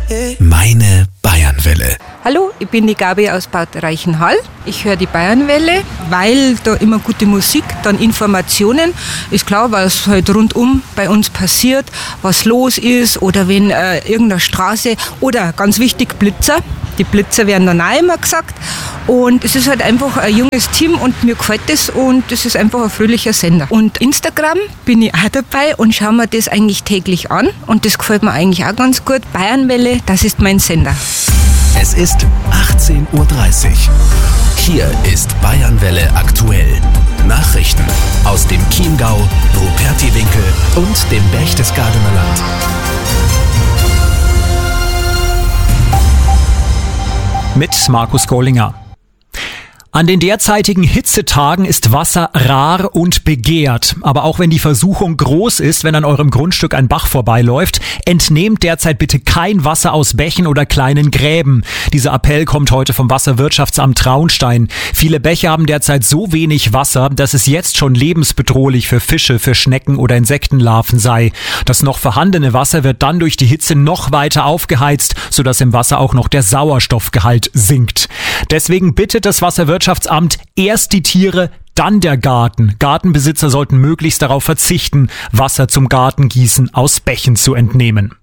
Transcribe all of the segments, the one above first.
Meine Bayernwelle. Hallo, ich bin die Gabi aus Bad Reichenhall. Ich höre die Bayernwelle, weil da immer gute Musik, dann Informationen. Ist klar, was halt rundum bei uns passiert, was los ist oder wenn irgendeine Straße oder ganz wichtig Blitzer. Die Blitzer werden dann auch immer gesagt. Und es ist halt einfach ein junges Team und mir gefällt das und es ist einfach ein fröhlicher Sender. Und Instagram bin ich auch dabei und schaue mir das eigentlich täglich an und das gefällt mir eigentlich auch ganz gut. Bayernwelle, das ist mein Sender. Es ist 18:30 Uhr. Hier ist Bayernwelle aktuell. Nachrichten aus dem Chiemgau, Rupertiwinkel und dem Berchtesgadener Land. Mit Markus Gollinger. An den derzeitigen Hitzetagen ist Wasser rar und begehrt. Aber auch wenn die Versuchung groß ist, wenn an eurem Grundstück ein Bach vorbeiläuft, entnehmt derzeit bitte kein Wasser aus Bächen oder kleinen Gräben. Dieser Appell kommt heute vom Wasserwirtschaftsamt Traunstein. Viele Bäche haben derzeit so wenig Wasser, dass es jetzt schon lebensbedrohlich für Fische, für Schnecken oder Insektenlarven sei. Das noch vorhandene Wasser wird dann durch die Hitze noch weiter aufgeheizt, sodass im Wasser auch noch der Sauerstoffgehalt sinkt. Deswegen bittet das Wasserwirtschaftsamt erst die Tiere, dann der Garten. Gartenbesitzer sollten möglichst darauf verzichten, Wasser zum Gartengießen aus Bächen zu entnehmen.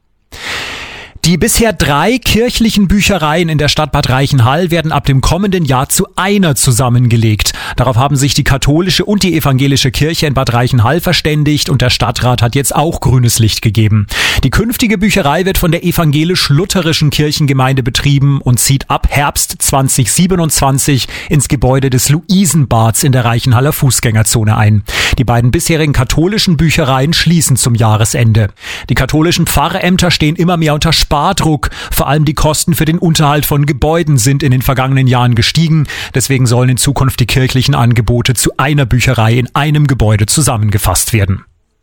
Die bisher 3 kirchlichen Büchereien in der Stadt Bad Reichenhall werden ab dem kommenden Jahr zu einer zusammengelegt. Darauf haben sich die katholische und die evangelische Kirche in Bad Reichenhall verständigt und der Stadtrat hat jetzt auch grünes Licht gegeben. Die künftige Bücherei wird von der evangelisch-lutherischen Kirchengemeinde betrieben und zieht ab Herbst 2027 ins Gebäude des Luisenbads in der Reichenhaller Fußgängerzone ein. Die beiden bisherigen katholischen Büchereien schließen zum Jahresende. Die katholischen Pfarrämter stehen immer mehr unter Spardruck. Vor allem die Kosten für den Unterhalt von Gebäuden sind in den vergangenen Jahren gestiegen. Deswegen sollen in Zukunft die kirchlichen Angebote zu einer Bücherei in einem Gebäude zusammengefasst werden.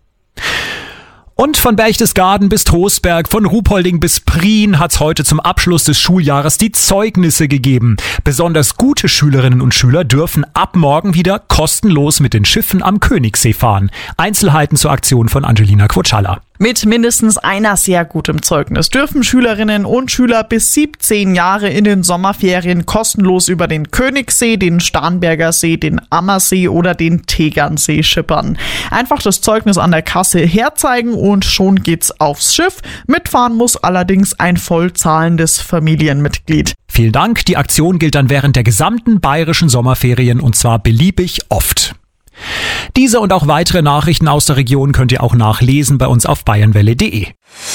Und von Berchtesgaden bis Trostberg, von Ruhpolding bis Prien hat's heute zum Abschluss des Schuljahres die Zeugnisse gegeben. Besonders gute Schülerinnen und Schüler dürfen ab morgen wieder kostenlos mit den Schiffen am Königssee fahren. Einzelheiten zur Aktion von Angelina Quotschalla. Mit mindestens einer sehr gutem Zeugnis dürfen Schülerinnen und Schüler bis 17 Jahre in den Sommerferien kostenlos über den Königssee, den Starnberger See, den Ammersee oder den Tegernsee schippern. Einfach das Zeugnis an der Kasse herzeigen und schon geht's aufs Schiff. Mitfahren muss allerdings ein vollzahlendes Familienmitglied. Vielen Dank. Die Aktion gilt dann während der gesamten bayerischen Sommerferien und zwar beliebig oft. Diese und auch weitere Nachrichten aus der Region könnt ihr auch nachlesen bei uns auf bayernwelle.de.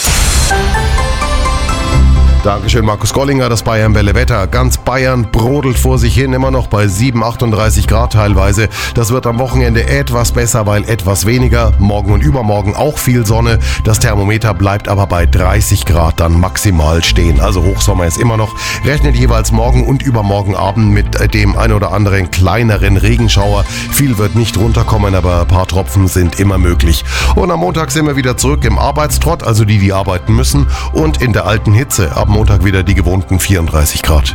Dankeschön, Markus Gollinger. Das Bayernwelle-Wetter. Ganz Bayern brodelt vor sich hin, immer noch bei 38 Grad teilweise. Das wird am Wochenende etwas besser, weil etwas weniger. Morgen und übermorgen auch viel Sonne. Das Thermometer bleibt aber bei 30 Grad dann maximal stehen. Also Hochsommer ist immer noch. Rechnet jeweils morgen und übermorgen Abend mit dem ein oder anderen kleineren Regenschauer. Viel wird nicht runterkommen, aber ein paar Tropfen sind immer möglich. Und am Montag sind wir wieder zurück im Arbeitstrott, also die arbeiten müssen. Und in der alten Hitze. Ab Montag wieder die gewohnten 34 Grad.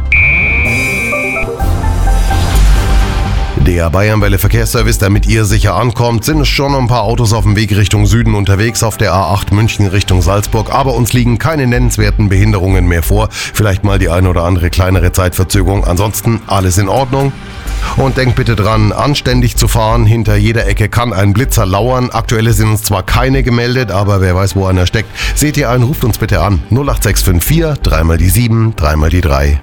Der Bayernwelle Verkehrsservice, damit ihr sicher ankommt, sind schon ein paar Autos auf dem Weg Richtung Süden unterwegs auf der A8 München Richtung Salzburg, aber uns liegen keine nennenswerten Behinderungen mehr vor. Vielleicht mal die eine oder andere kleinere Zeitverzögerung. Ansonsten alles in Ordnung. Und denkt bitte dran, anständig zu fahren. Hinter jeder Ecke kann ein Blitzer lauern. Aktuell sind uns zwar keine gemeldet, aber wer weiß, wo einer steckt. Seht ihr einen, ruft uns bitte an. 08654 3 mal die 7, 3 mal die 3.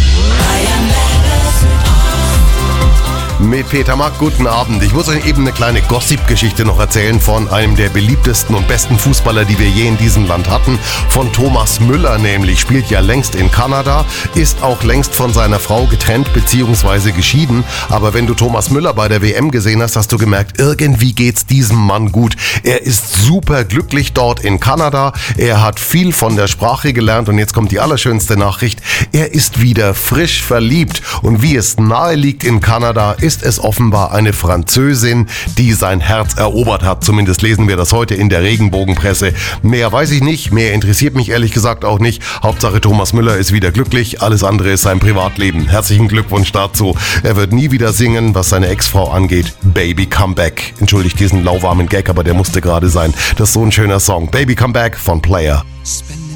Mit Peter Mack, guten Abend. Ich muss euch eben eine kleine Gossip-Geschichte noch erzählen von einem der beliebtesten und besten Fußballer, die wir je in diesem Land hatten. Von Thomas Müller nämlich, spielt ja längst in Kanada, ist auch längst von seiner Frau getrennt bzw. geschieden. Aber wenn du Thomas Müller bei der WM gesehen hast, hast du gemerkt, irgendwie geht's diesem Mann gut. Er ist super glücklich dort in Kanada. Er hat viel von der Sprache gelernt und jetzt kommt die allerschönste Nachricht. Er ist wieder frisch verliebt und wie es nahe liegt in Kanada, ist es offenbar eine Französin, die sein Herz erobert hat. Zumindest lesen wir das heute in der Regenbogenpresse. Mehr weiß ich nicht, mehr interessiert mich ehrlich gesagt auch nicht. Hauptsache Thomas Müller ist wieder glücklich, alles andere ist sein Privatleben. Herzlichen Glückwunsch dazu. Er wird nie wieder singen, was seine Ex-Frau angeht. Baby Come Back. Entschuldigt diesen lauwarmen Gag, aber der musste gerade sein. Das ist so ein schöner Song. Baby Come Back von Player.